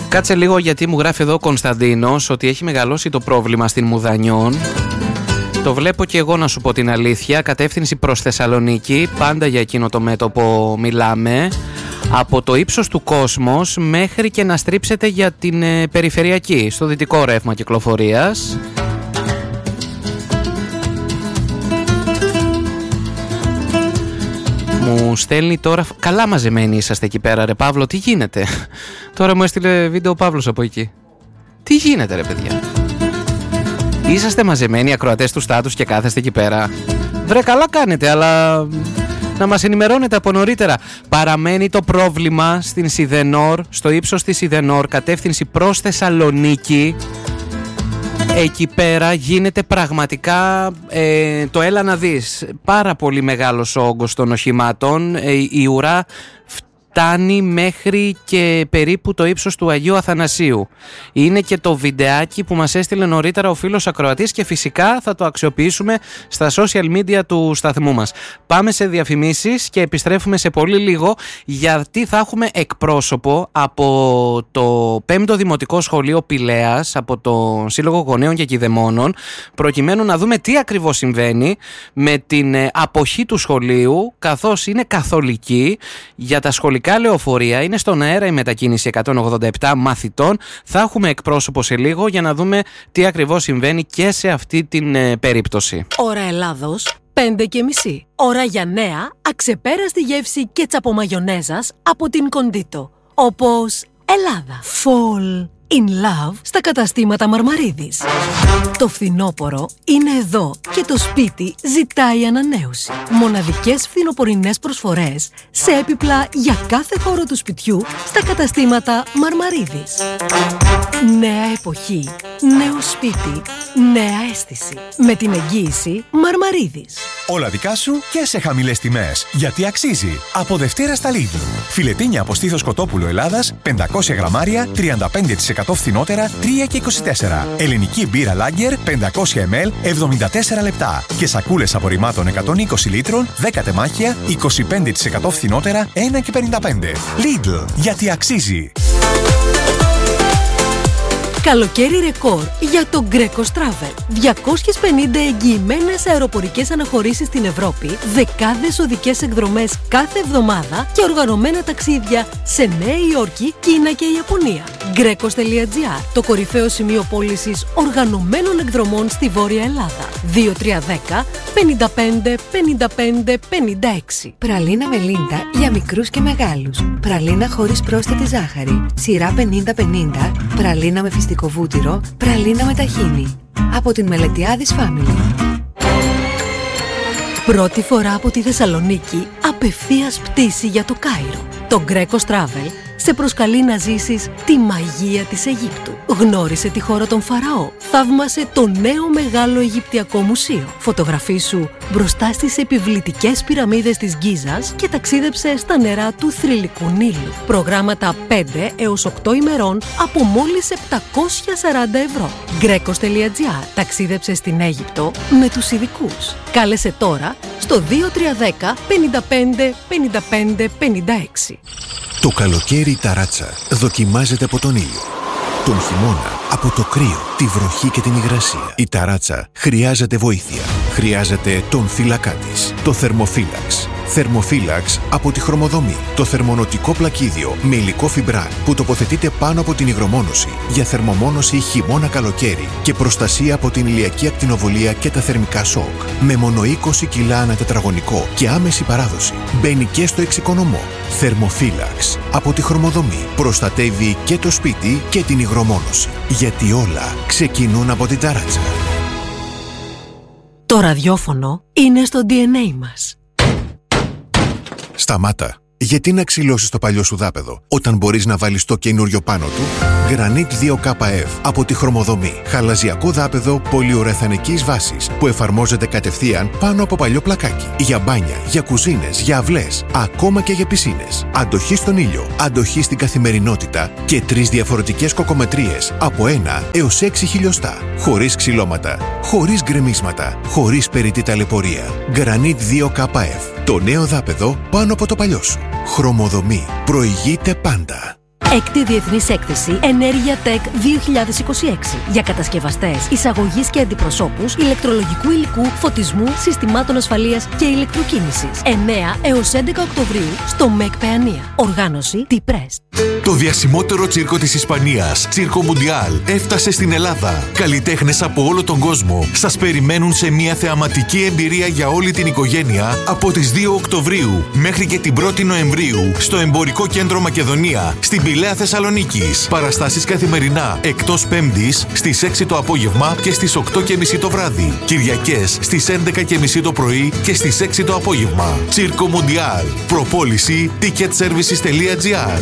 Κάτσε λίγο, γιατί μου γράφει εδώ ο Κωνσταντίνος ότι έχει μεγαλώσει το πρόβλημα στην Μουδανιών. Το βλέπω και εγώ, να σου πω την αλήθεια. Κατεύθυνση προς Θεσσαλονίκη, πάντα για εκείνο το μέτωπο μιλάμε. Από το ύψος του Κόσμος μέχρι και να στρίψετε για την περιφερειακή, στο δυτικό ρεύμα κυκλοφορίας. Μου στέλνει τώρα. Καλά μαζεμένοι είσαστε εκεί πέρα, ρε Παύλο, τι γίνεται? Τώρα μου έστειλε βίντεο ο Παύλος από εκεί. Τι γίνεται, ρε παιδιά? Είσαστε μαζεμένοι ακροατές του Στάτους και κάθεστε εκεί πέρα? Βρε, καλά κάνετε, αλλά να μας ενημερώνετε από νωρίτερα. Παραμένει το πρόβλημα στην Σιδενόρ, στο ύψος της Σιδενόρ, κατεύθυνση προς Θεσσαλονίκη. Εκεί πέρα γίνεται πραγματικά το έλα να δεις. Πάρα πολύ μεγάλος ο όγκος των οχημάτων. Η ουρά φτάνει μέχρι και περίπου το ύψος του Αγίου Αθανασίου. Είναι και το βιντεάκι που μας έστειλε νωρίτερα ο φίλος ακροατής και φυσικά θα το αξιοποιήσουμε στα social media του σταθμού μας. Πάμε σε διαφημίσεις και επιστρέφουμε σε πολύ λίγο, γιατί θα έχουμε εκπρόσωπο από το 5ο Δημοτικό Σχολείο Πηλαίας, από το Σύλλογο Γονέων και Κηδεμόνων, προκειμένου να δούμε τι ακριβώς συμβαίνει με την αποχή του σχολείου, καθώς είναι καθολική. Για τα σχολικά λεωφορεία είναι στον αέρα η μετακίνηση 187 μαθητών. Θα έχουμε εκπρόσωπο σε λίγο για να δούμε τι ακριβώς συμβαίνει και σε αυτή την περίπτωση. Ώρα Ελλάδος 5:30. Ώρα για νέα, αξεπέραστη γεύση κέτσαπο μαγιονέζας από την Κοντίτο. Όπως Ελλάδα. Fall in love στα καταστήματα Μαρμαρίδης. Το φθινόπωρο είναι εδώ και το σπίτι ζητάει ανανέωση. Μοναδικές φθινοπορεινές προσφορές σε έπιπλα για κάθε χώρο του σπιτιού στα καταστήματα Μαρμαρίδης. Νέα εποχή, νέο σπίτι, νέα αίσθηση. Με την εγγύηση Μαρμαρίδης. Όλα δικά σου και σε χαμηλές τιμές. Γιατί αξίζει. Από Δευτέρα στα Lidl. Φιλετίνια από στήθος κοτόπουλο Ελλάδας, 500 γραμμάρια, 35% φθηνότερα, 3,24. Ελληνική μπύρα Lager, 500 ml, 74 λεπτά. Και σακούλες απορριμμάτων 120 λίτρων, 10 τεμάχια, 25% φθηνότερα, 1,55. Lidl. Γιατί αξίζει. Καλοκαίρι ρεκόρ για το Greco Travel. 250 εγγυημένες αεροπορικές αναχωρήσεις στην Ευρώπη, δεκάδες οδικές εκδρομές κάθε εβδομάδα και οργανωμένα ταξίδια σε Νέα Υόρκη, Κίνα και Ιαπωνία. Greco.gr, το κορυφαίο σημείο πώλησης οργανωμένων εκδρομών στη Βόρεια Ελλάδα. 2310 55 55 56. Πραλίνα Μελίντα για μικρούς και μεγάλους. Πραλίνα χωρίς πρόσθετη ζάχαρη. Σειρά 50-50. Πραλίνα με φυστικό βούτυρο. Πραλίνα με ταχίνι. Από την Μελετιάδης Family. Πρώτη φορά από τη Θεσσαλονίκη, απευθείας πτήση για το Κάιρο. Το Greco Travel σε προσκαλεί να ζήσεις τη μαγεία της Αιγύπτου. Γνώρισε τη χώρα των Φαραώ. Θαύμασε το νέο μεγάλο Αιγυπτιακό μουσείο. Φωτογραφίσου μπροστά στις επιβλητικές πυραμίδες της Γκίζας και ταξίδεψε στα νερά του θρυλικού Νείλου. Προγράμματα 5 έως 8 ημερών από μόλις 740 ευρώ. Greco.gr. Ταξίδεψε στην Αίγυπτο με τους ειδικούς. Κάλεσε τώρα στο 2310 55 55 56. Το καλοκαίρι η ταράτσα δοκιμάζεται από τον ήλιο. Τον χειμώνα από το κρύο, τη βροχή και την υγρασία. Η ταράτσα χρειάζεται βοήθεια. Χρειάζεται τον θύλακά της, το θερμοφύλαξ. Θερμοφύλαξ από τη Χρωμοδομή. Το θερμονοτικό πλακίδιο με υλικό φιμπράν που τοποθετείται πάνω από την υγρομόνωση για θερμομόνωση χειμώνα-καλοκαίρι και προστασία από την ηλιακή ακτινοβολία και τα θερμικά σοκ. Με μόνο 20 κιλά ανά τετραγωνικό και άμεση παράδοση. Μπαίνει και στο εξοικονομό. Θερμοφύλαξ από τη Χρωμοδομή. Προστατεύει και το σπίτι και την υγρομόνωση. Γιατί όλα ξεκινούν από την ταράτσα. Το ραδιόφωνο είναι στο DNA μας. Σταμάτα. Γιατί να ξυλώσεις το παλιό σου δάπεδο όταν μπορείς να βάλεις το καινούριο πάνω του? Granit 2KF από τη Χρωμοδομή. Χαλαζιακό δάπεδο πολυουρεθανικής βάσης που εφαρμόζεται κατευθείαν πάνω από παλιό πλακάκι. Για μπάνια, για κουζίνες, για αυλές, ακόμα και για πισίνες. Αντοχή στον ήλιο, αντοχή στην καθημερινότητα και 3 διαφορετικές κοκομετρίες από 1 έως 6 χιλιοστά. Χωρίς ξυλώματα, χωρίς γκρεμίσματα, χωρίς περιττή ταλαιπωρία. Granit 2KF. Το νέο δάπεδο πάνω από το παλιό σου. Χρωμοδομή. Προηγείται πάντα. Έκτη Διεθνής Έκθεση Ενέργεια Tech 2026 για κατασκευαστές, εισαγωγής και αντιπροσώπους ηλεκτρολογικού υλικού, φωτισμού, συστημάτων ασφαλείας και ηλεκτροκίνησης. 9 έως 11 Οκτωβρίου στο ΜΕΚ Παιανία. Οργάνωση T-Prest. Το διασημότερο τσίρκο της Ισπανίας, Τσίρκο Μουντιάλ, έφτασε στην Ελλάδα. Καλλιτέχνες από όλο τον κόσμο σας περιμένουν σε μια θεαματική εμπειρία για όλη την οικογένεια από τις 2 Οκτωβρίου μέχρι και την 1η Νοεμβρίου στο Εμπορικό Κέντρο Μακεδονία, στην Πηλαία Θεσσαλονίκης. Παραστάσεις καθημερινά, εκτός Πέμπτης στις 6 το απόγευμα και στις 8:30 το βράδυ. Κυριακές στις 11:30 το πρωί και στις 6 το απόγευμα. Τσίρκο Μουντιάλ. Προπόληση ticketservices.gr.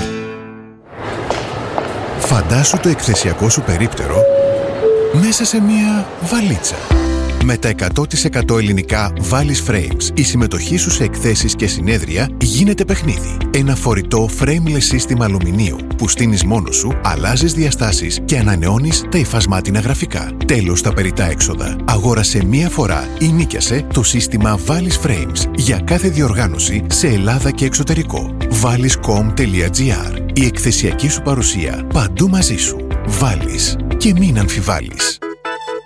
Φαντάσου το εκθεσιακό σου περίπτερο μέσα σε μία βαλίτσα. Με τα 100% ελληνικά Valis Frames, η συμμετοχή σου σε εκθέσεις και συνέδρια γίνεται παιχνίδι. Ένα φορητό frameless σύστημα αλουμινίου που στείνεις μόνος σου, αλλάζεις διαστάσεις και ανανεώνεις τα υφασμάτινα γραφικά. Τέλος τα περιττά έξοδα. Αγόρασε μία φορά ή νίκιασε το σύστημα Valis Frames για κάθε διοργάνωση σε Ελλάδα και εξωτερικό. valis.com.gr. Η εκθεσιακή σου παρουσία παντού μαζί σου. Valis. Και μην αμφιβάλλεις.